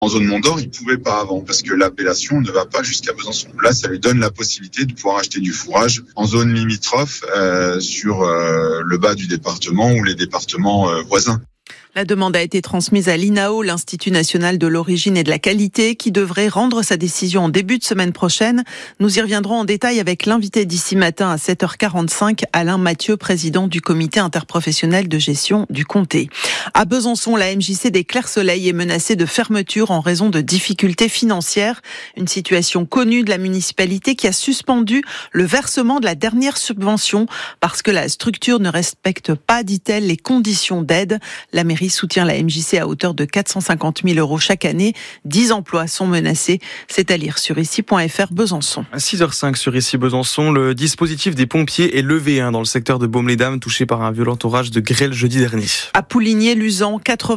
En zone Mont d'Or, il ne pouvait pas avant parce que l'appellation ne va pas jusqu'à Besançon. Là, ça lui donne la possibilité de pouvoir acheter du fourrage en zone limitrophe sur le bas du département ou les départements voisins. La demande a été transmise à l'INAO, l'Institut national de l'origine et de la qualité, qui devrait rendre sa décision en début de semaine prochaine. Nous y reviendrons en détail avec l'invité d'ici matin à 7h45, Alain Mathieu, président du comité interprofessionnel de gestion du comté. À Besançon, la MJC des Clairs-Soleil est menacée de fermeture en raison de difficultés financières. Une situation connue de la municipalité qui a suspendu le versement de la dernière subvention parce que la structure ne respecte pas, dit-elle, les conditions d'aide. La mairie soutient la MJC à hauteur de 450 000 € chaque année. 10 emplois sont menacés. C'est à lire sur ici.fr Besançon. À 6h05 sur ici Besançon, le dispositif des pompiers est levé dans le secteur de Baume-les-Dames, touché par un violent orage de grêle jeudi dernier. À Pouligné-Luzan,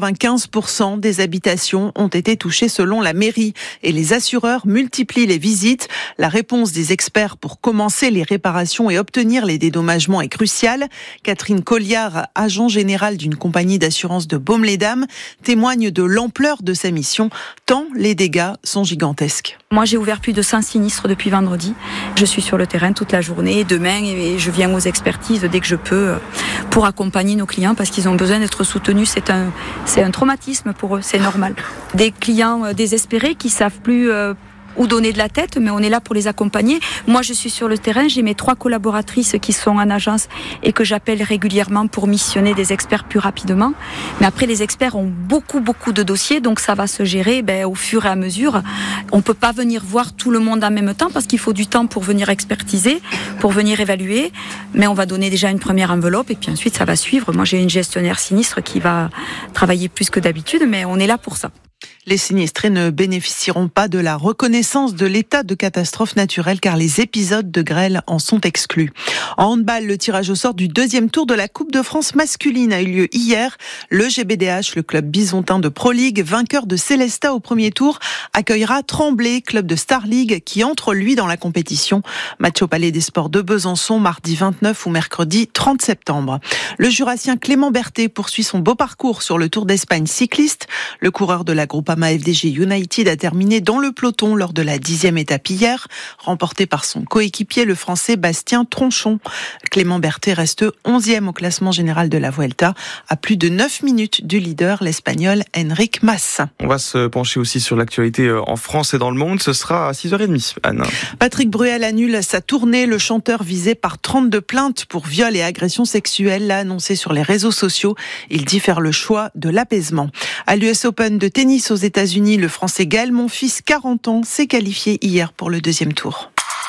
95% des habitations ont été touchées selon la mairie. Et les assureurs multiplient les visites. La réponse des experts pour commencer les réparations et obtenir les dédommagements est cruciale. Catherine Colliard, agent général d'une compagnie d'assurance de Baume-les-Dames, témoigne de l'ampleur de sa mission, tant les dégâts sont gigantesques. Moi, j'ai ouvert plus de 5 sinistres depuis vendredi. Je suis sur le terrain toute la journée, demain, et je viens aux expertises dès que je peux pour accompagner nos clients parce qu'ils ont besoin d'être soutenus. C'est un traumatisme pour eux, c'est normal. Des clients désespérés qui savent plus où donner de la tête, mais on est là pour les accompagner. Moi, je suis sur le terrain, j'ai mes 3 collaboratrices qui sont en agence et que j'appelle régulièrement pour missionner des experts plus rapidement. Mais après, les experts ont beaucoup de dossiers, donc ça va se gérer au fur et à mesure. On peut pas venir voir tout le monde en même temps parce qu'il faut du temps pour venir expertiser, pour venir évaluer. Mais on va donner déjà une première enveloppe et puis ensuite ça va suivre. Moi, j'ai une gestionnaire sinistre qui va travailler plus que d'habitude, mais on est là pour ça. Les sinistrés ne bénéficieront pas de la reconnaissance de l'état de catastrophe naturelle car les épisodes de grêle en sont exclus. En handball, le tirage au sort du 2e tour de la Coupe de France masculine a eu lieu hier. Le GBDH, le club bisontin de Pro League, vainqueur de Célestat au premier tour, accueillera Tremblay, club de Star League, qui entre lui dans la compétition. Match au Palais des Sports de Besançon, mardi 29 ou mercredi 30 septembre. Le Jurassien Clément Berthet poursuit son beau parcours sur le Tour d'Espagne cycliste. Le coureur de la Groupama FDJ United a terminé dans le peloton lors de la 10e étape hier, remportée par son coéquipier, le Français Bastien Tronchon. Clément Berthet reste 11e au classement général de la Vuelta, à plus de 9 minutes du leader, l'Espagnol Enric Mas. On va se pencher aussi sur l'actualité en France et dans le monde. Ce sera à 6h30, Anne. Patrick Bruel annule sa tournée. Le chanteur visé par 32 plaintes pour viol et agression sexuelle l'a annoncé sur les réseaux sociaux. Il dit faire le choix de l'apaisement. À l'US Open de tennis aux États-Unis, le Français Gaël Monfils, 40 ans, s'est qualifié hier pour le 2e tour.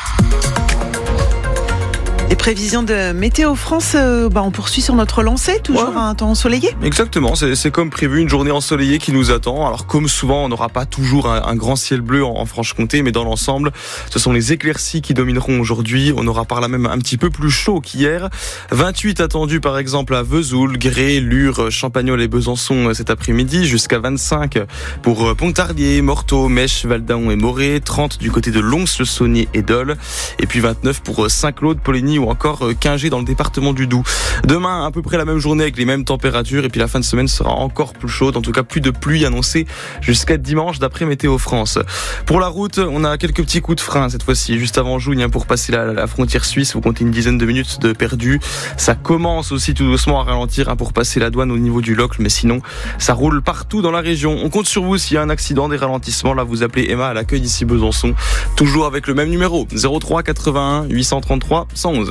Les prévisions de Météo France, on poursuit sur notre lancée, toujours un temps ensoleillé. Exactement, c'est comme prévu, une journée ensoleillée qui nous attend. Alors comme souvent, on n'aura pas toujours un grand ciel bleu en Franche-Comté, mais dans l'ensemble, ce sont les éclaircies qui domineront aujourd'hui. On aura par là même un petit peu plus chaud qu'hier. 28 attendus par exemple à Vesoul, Grès, Lure, Champagnole et Besançon cet après-midi, jusqu'à 25 pour Pontarlier, Morteau, Mèche, Valdaon et Morée, 30 du côté de Lons-le-Saunier et Dole, et puis 29 pour Saint-Claude, Poligny ou encore Quingé dans le département du Doubs. Demain, à peu près la même journée avec les mêmes températures et puis la fin de semaine sera encore plus chaude. En tout cas, plus de pluie annoncée jusqu'à dimanche d'après Météo France. Pour la route, on a quelques petits coups de frein cette fois-ci. Juste avant Jougne, pour passer la frontière suisse, vous comptez une dizaine de minutes de perdu. Ça commence aussi tout doucement à ralentir pour passer la douane au niveau du Locle, mais sinon, ça roule partout dans la région. On compte sur vous s'il y a un accident, des ralentissements. Là, vous appelez Emma à l'accueil d'ici Besançon. Toujours avec le même numéro, 03 81 833 111.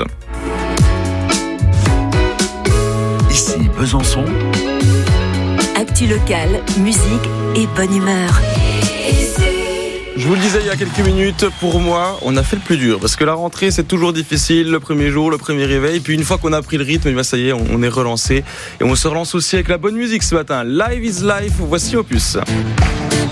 Ici Besançon. Actu locale, musique et bonne humeur. Je vous le disais il y a quelques minutes, pour moi, on a fait le plus dur. Parce que la rentrée, c'est toujours difficile, le premier jour, le premier réveil. Puis une fois qu'on a pris le rythme, ça y est, on est relancé. Et on se relance aussi avec la bonne musique ce matin. Live is life, voici Opus.